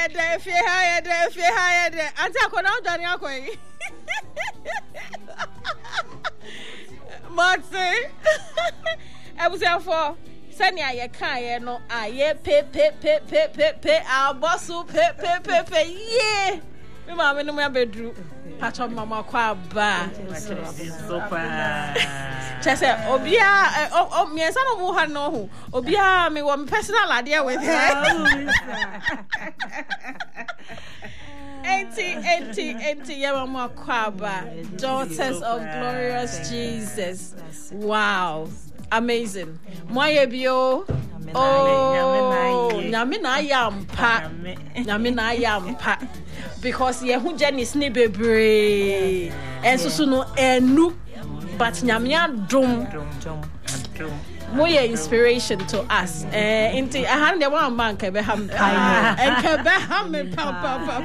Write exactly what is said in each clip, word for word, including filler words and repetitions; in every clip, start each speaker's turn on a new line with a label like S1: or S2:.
S1: higher there, if you higher there, if you higher there. Auntie, I couldn't done your way. Maxi, I was here for Sanya, you can't, no, I ye pay, pay, pay, pay, pay, pay, our boss who pay, pay, pay, pay, yeah. My mama in my bedroom, patch on Mama Quaba. Chese, Obia, oh, me, son of Wuhan, no, Obia, me, one personal idea with her. eighty, eighty, eighty, Yamama Quaba, daughters of glorious Jesus. Wow, amazing. Moye bio. Oh, Namina Yampa, Namina Yampa, because Yahu Jenny Snibbebre, and so soon, and no, but Namia Drum. More inspiration to us. Eh, into a hand the one man Kebeham and Kebeham and Papa.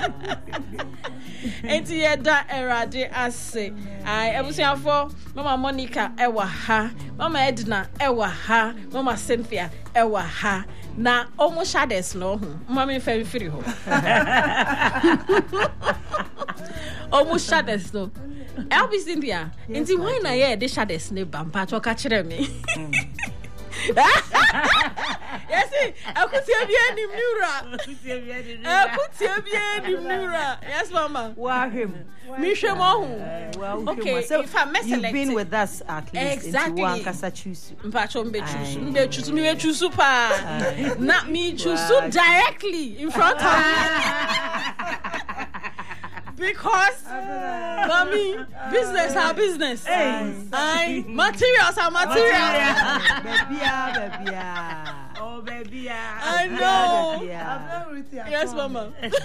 S1: Into Yeda era de Ase. I was here for Mama Monica Ewaha, Mama Edna Ewaha, Mama Cynthia Ewaha. Na almost shades no, Mammy Ferry Free. Almost shades no. Elvis Cynthia, into when I hear the shades neighbor, Pato catch me. Yes, I could see a bien Mura. I could see a bien Mura. Yes, Mama.
S2: Wow, him.
S1: Misha Mohu. Okay, so if I'm
S2: you've been with us at least
S1: exactly.
S2: Into one Kasachusu.
S1: Mpachom be choose. Me choose me choose super. Not me choose directly in front of me. Because, mommy, business are business. I materials are materials.
S2: Baby, baby. Oh, baby.
S1: I know. Yes, Mama.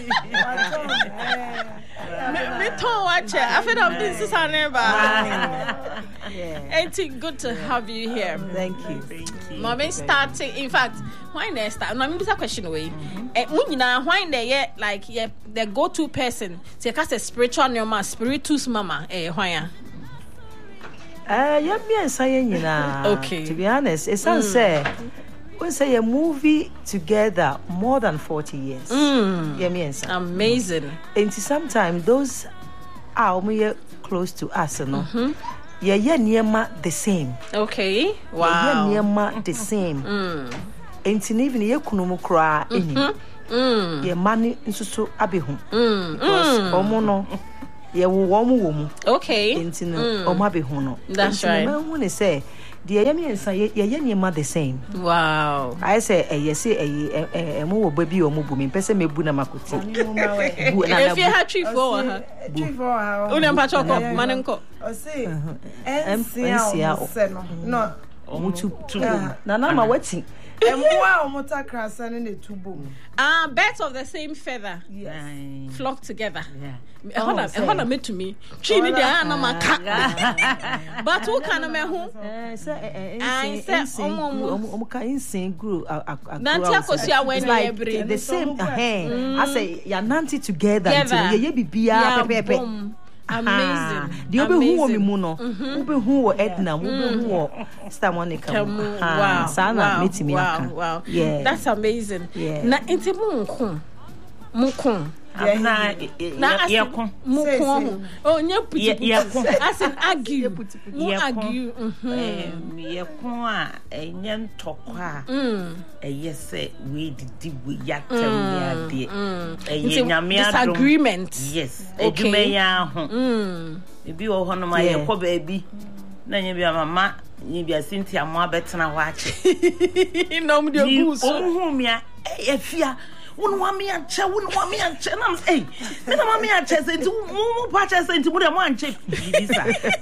S1: Me too, watch it. I feel like this is our neighbor. It's good to have you here.
S2: Thank you.
S1: Mommy starting, in fact, why they start? No, this a question away. Munina, why they yet like yeah, the go-to person? Take us a spiritual mama, spiritus mama. Eh, why?
S2: Uh, yeah, me and saying you know.
S1: Okay.
S2: To be honest, it's unsaid. We say a movie together more than forty years.
S1: Mm.
S2: Yeah, me and say.
S1: Amazing.
S2: And sometimes those are more close to us, you know. Mm-hmm. Yeah, yeah, near the same.
S1: Okay. Wow.
S2: Yeah, near the same.
S1: Mm.
S2: And even ye kunumu kra any.
S1: Mm.
S2: Yeah, money nsusu abehu.
S1: Mm.
S2: Because omo no. Yeah, wo womu womu.
S1: Okay.
S2: And no, omo abehu no.
S1: That's right.
S2: I want to say. The yemi and say yeah yeah the same.
S1: Wow.
S2: I say eh yes eh eh eh mo baby o mo bu me pese me bu na makuti.
S1: If you had tree for her.
S3: Tree for her.
S1: Una pa choko manenko.
S3: O say N C A no.
S2: O tu tu. Na na ma wati.
S3: Emwa o mota krasa ne tubo.
S1: Ah, birds of the same feather.
S3: Yes.
S1: Flock together.
S2: Yeah.
S1: E hona e hona me to me. Chi ni dia na maka. But who can me hu?
S2: Eh say
S1: I say omo
S2: omo ka insane grew.
S1: Nanti akosi awen na ebre.
S2: The same eh. I say ya nanti together. Ye ye bibia pepe.
S1: Amazing.
S2: The obe who wo me mu no. Obe who wo Edna, obe who wo Sister Monica.
S1: Wow.
S2: Sana meet me aka.
S1: Wow.
S2: Yeah.
S1: That's amazing.
S2: Yeah.
S1: Na enti mu nkon. Mu kon.
S4: Na yakon.
S1: Mu kon. Oh, nya puti puti. As in argue. Mu argue.
S4: Mhm. Yakon a enye ntokwa. Mm. Eyese we didi we yatem ya de. Eye nyame adom.
S1: Disagreement.
S4: Yes. Edwuma ya ho. Mm. Ebi wo hono ma yakọ baabi. Na nya bia mama nya bia Cynthia mo abetena ho ache.
S1: No mu de guso.
S4: Ohun mi a efia. Won wa me anche won wa me anche na eh me na ma me anche senti mu pa anche senti mu de mo anche bisa.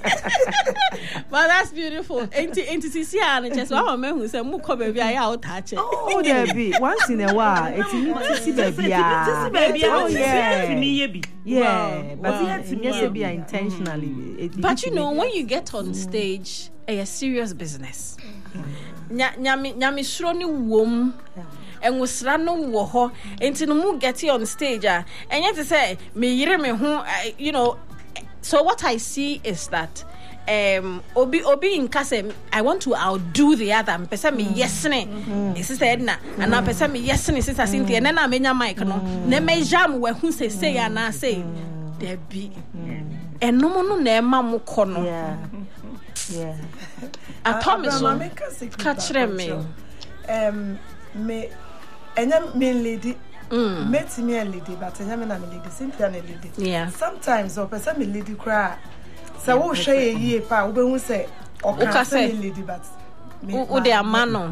S1: But that's beautiful. Enti enti sisi an anche so wa me hu say mu ko baby ayi a o ta che.
S2: Oh there be once in a while it's me sisi baby ah.
S4: Sisi baby ah yeah me ye bi.
S2: Yeah, but yes be intentionally.
S1: But you know when you get on stage a serious business. Nya nyami nyami suro ni wom. And we no wo ho enti no mu get on stage ah and yet say me yire me ho you know. So what I see is that um obi obi in kase I want to outdo the other pesa me yes ne sister Edna and na pesa me yes ne sister Cynthia na na menya mic no na me jam we hu say say na say there be eno mo no na ema mo kɔ no
S2: yeah yeah
S1: I promise you catch them me
S3: um me enya me lady mm met me a lady but enya me na me lady Cynthia na lady
S1: yeah
S3: sometimes o pesa me lady cry so wo hwe ye pa wo be hu say o ka say lady but
S1: o de amano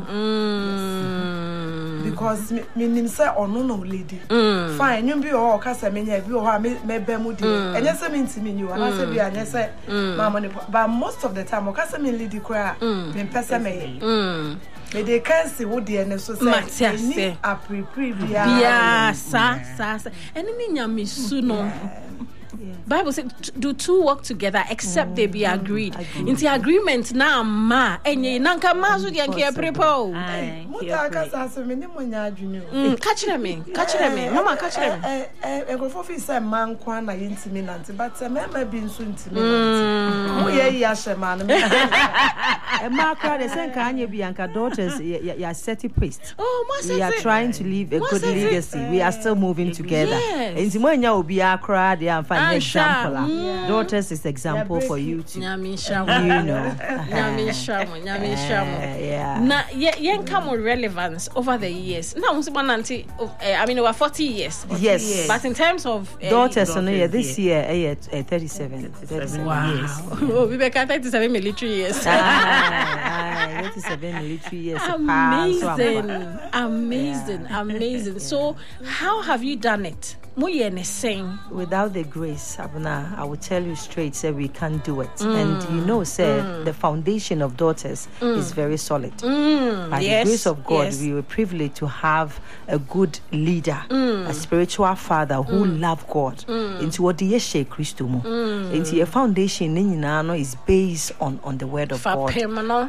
S1: mm
S3: because me me nim say ono no lady
S1: mm.
S3: fine you be o ka say me nya bi o ha me me be mu di enye say me ntimi ni o na say bi anya say mama ni but most of the time o ka say me lady cry me pesa me
S1: mm
S3: me they can see what the N S O say ni apprepare bia
S1: bia sa sa sa enemy nyame su no Bible says do two work together except mm, they be agreed. Mm, in the agreement na ma enye nanka ma so de nke prepo.
S3: Muta ka sa so me ni mo nya adwene o.
S1: Mm catch me, catch me. Mama catch me.
S3: Eh eh e go for fi say man kwa na ye ntimi nante but me ma bi nso ntimi nante. Mo ye ya hye ma no. E
S2: ma kra de sen ka anya bi anka daughters ya set priest.
S1: Oh, mo say
S2: we are trying to leave a good legacy. We are still moving together. Enti mo nya obi akra de amfa example. Yeah. Daughters is example for you to
S1: Nyami shamu.
S2: You know.
S1: Nyami shamu, nyami shamu.
S2: Yeah.
S1: Na yen come with relevance over the years. Now I mean over forty years.
S2: Yes. Years.
S1: But in terms of uh,
S2: daughters, daughters no, yeah, this year uh, uh, thirty-seven. thirty-seven
S1: wow.
S2: years.
S1: Oh, we became thirty-seven military years.
S2: ah, thirty-seven military years.
S1: Amazing. Amazing. Yeah. Amazing. Yeah. So how have you done it?
S2: Without the grace, Abuna, I will tell you straight, say we can't do it. Mm. And you know, say mm. the foundation of daughters mm. is very solid.
S1: Mm.
S2: By
S1: yes.
S2: the grace of God,
S1: yes.
S2: we were privileged to have a good leader,
S1: mm.
S2: a spiritual father who mm. loved God.
S1: Mm.
S2: Into what the Yeshe Christo mo. Into your foundation, is based on on the word of
S1: For
S2: God.
S1: Uh,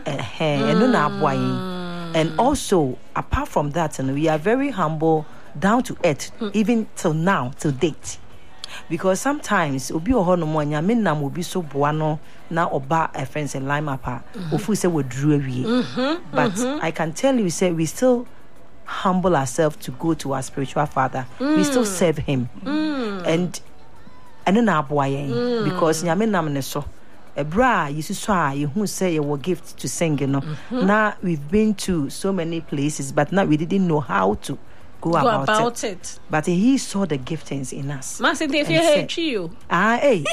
S2: mm. And also, apart from that, and we are very humble. Down to earth, mm. even till now, till date. Because sometimes, obi ohono mo nyame nam obi so boano na oba a friends in lime apa. Ofu say we drew away. But mm-hmm. I can tell you, say we still humble ourselves to go to our spiritual father. Mm. We still serve him.
S1: Mm.
S2: And and then mm. because nyame nam ne so. A bra, you saw you who say you gift to sing, you know. Mm-hmm. Now we've been to so many places, but now we didn't know how to. Go,
S1: Go
S2: about,
S1: about
S2: it.
S1: it.
S2: But he saw the giftings in us.
S1: Master, if you hate you.
S2: Ah, hey.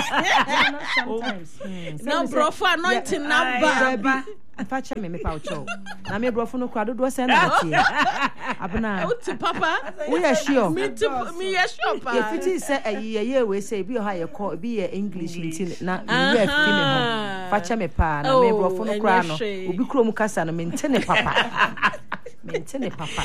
S1: Sometimes. No, bro, for anointing number.
S2: Facha me me paucho. Na me brofo no kwado do se na tie. Abna.
S1: Uti papa.
S2: We are sure.
S1: Me to me are sure pa.
S2: If it is say ayi ayi we say bi o ha ye call bi ye English nti na we are fi me ho. Facha me pa na me brofo no kra no. Obi kro mu kasa no me ntene papa. Maintain papa.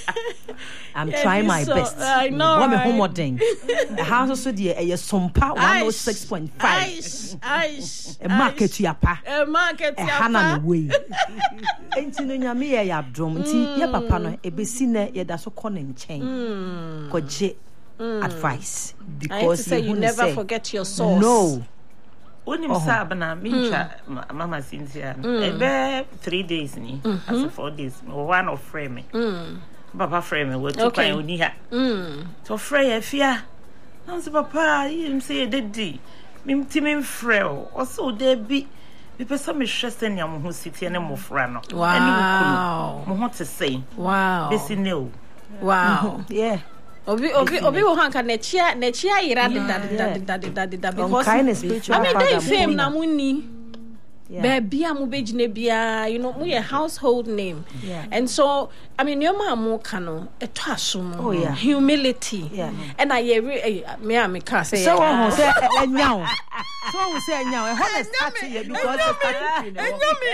S2: I'm yeah, trying my
S1: so,
S2: best.
S1: I know.
S2: What me
S1: right?
S2: home modern. The house also the a sumpa one oh six point five.
S1: Aish, aish.
S2: A market ya pa.
S1: A market ya pa.
S2: A hana no way. Enti no nyame ye ya drum. Enti ye papa no e be si na ye da so kɔ ne nkyɛn. Koje advice because
S1: you, you never say, forget your source.
S2: No.
S4: When you say na mincha Mama Cynthia, ebe three days ni, as four days, one of frame me. Papa frame me, we took my oni ha. So frame fear. Now say papa, you say daddy, me timi freo. Also there be the person me stress any am who sit any mo fra no.
S1: Wow.
S4: Mo want to say.
S1: Wow.
S4: Besi no.
S1: Wow.
S2: Yeah.
S1: Obi obi obi wo hanka na chia na chia yira de da da da da da because I mean they fame na muni baby am bejine bia you know we a household name
S2: yeah.
S1: And so I mean your mama kano eto asum
S2: oh yeah
S1: humility
S2: yeah.
S1: And I me am ka say
S2: so one say enyaw so one say enyaw e honest start here because the start in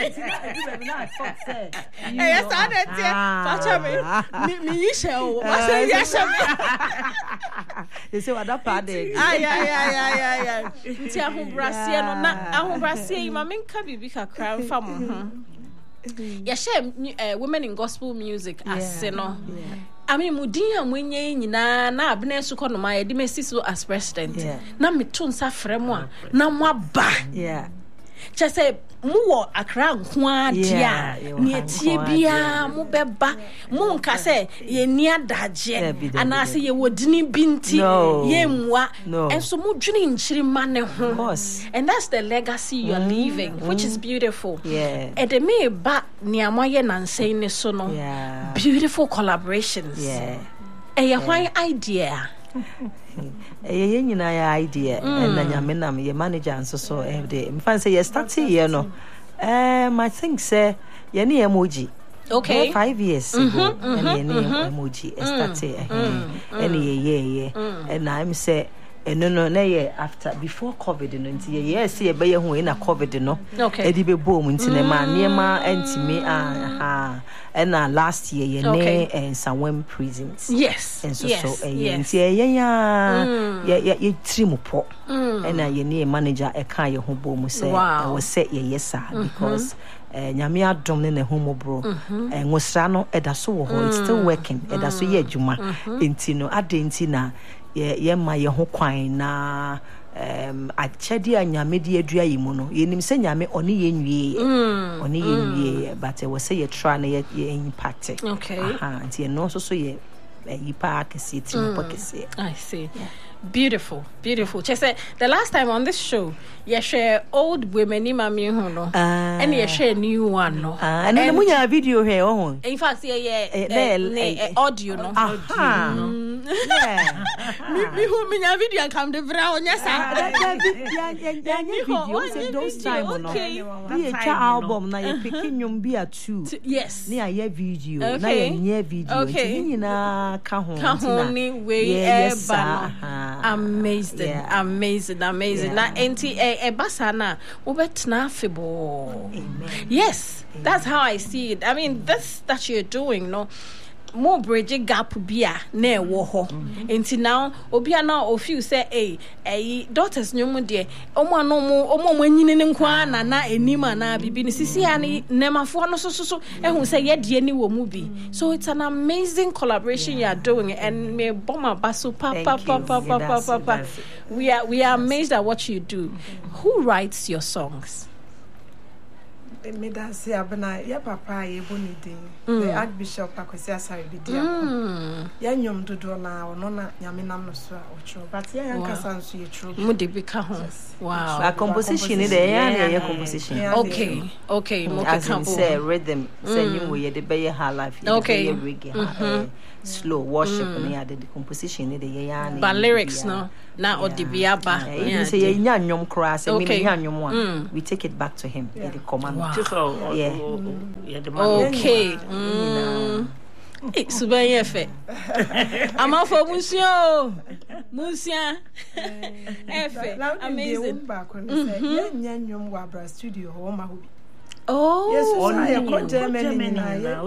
S1: eh yes I that facha me me yishe o ma say yishe me
S2: they say what that part
S1: ay ay ay ay ay nti ahobrasie no na ahobrasie ma menka bibi kakra mfa mo ho ya share women in gospel music as no I mean mudin amwenye nyina na abena su kono ma yedi mesi so as president na meto nsa frem a na mo aba
S2: yeah
S1: just say mu akra nko dia ne tie bia mu beba mu nka say ye ni adaje anase ye wodini binti ye mwa enso mu dwene nchiri ma ne ho, and that's the legacy you are leaving, mm, which mm. is beautiful.
S2: Yeah,
S1: and the me ba ni amoye nansei ne so no,
S2: yeah,
S1: beautiful collaborations.
S2: Yeah,
S1: e ye hwan idea.
S2: Eh ye nyina ya idea and na nyame nam ye manager nso so eh de mfa say ye start here no um I think say ye ne emoji
S1: okay
S2: five years ago and ye ne emoji start eh and ye ye ye and I'm say no no na ye after before covid no nti ye yes ye be ye hu na covid no
S1: okay
S2: e di be bom nti ne ma niema antimi ah and uh, last year ye okay. ne and some prisons
S1: yes
S2: and so
S1: yes.
S2: so uh,
S1: yes.
S2: yeah yeah yeah yeah yeah ye trim po and uh, ye ne manager e kan ye ho bom say
S1: wow.
S2: uh, was say ye yes sir mm-hmm. because nyame uh, adom ne ne homo bro
S1: mm-hmm.
S2: uh, ngosra no e da so wo ho it's still working e da so ye adwuma enti no adenti na ye ye ma ye ho kwan na um achedi anyame de adua yimu no yenim se nyame oni ye nwie oni ye nwie but we say ye try na ye impact
S1: okay
S2: aha nti no so so ye yi pa kese trim po kese.
S1: I see. Yeah. Beautiful, beautiful. Just say the last time on this show, you share old women in mami hu no, and you share new one no.
S2: And then we have video here oh.
S1: In fact, yeah, yeah, audio no.
S2: Aha. Yeah.
S1: Me who me have video come the brown yes.
S2: Yeah, yeah, video. Say those time no. Be a album na you picking nyum be a two.
S1: Yes.
S2: Ni a video. Na ye video. Ni na ka ho.
S1: Ka ho ni we eba. Amazing, yeah. amazing, amazing. Na enti e basa na ubetna fibo. Yes, amen. That's how I see it. I mean, this that you're doing, no. More bridge gap bia na wo ho enti now obia na o feel say eh eh daughters nyum de omo no mo omo manyine ne nkwa na na enima na bibi ne sisi ani nemafo no so so so ehun say ye de ni wo mu bi. So it's an amazing collaboration yeah. you are doing, and me bomba baso pa pa pa pa pa pa pa. We are we are amazed at what you do. Who writes your songs?
S3: Me da say abana ya papa ye boni din the Archbishop Akwesi Asare Bidia ya nyom dodo na ono na nyame nam no so a ocho but ya yankasa nso ye true
S1: mu de bi ka ho. Wow.
S2: A composition is there ya na composition.
S1: Okay, okay, mo ka
S2: can say rhythm say you we de be her life
S1: okay
S2: reggae slow worship and ya the composition is there ya
S1: but lyrics no na odibia ba
S2: you say ye nya nyom kra say me nya nyom one we take it back to him the command.
S4: Yeah.
S1: Okay. Mm. Eh, suban yefe. Ama fo musio. Musia. Efe. Amazing.
S3: Ye nya nyom wa bra studio ho ma ho bi.
S1: Oh.
S3: Yes, I am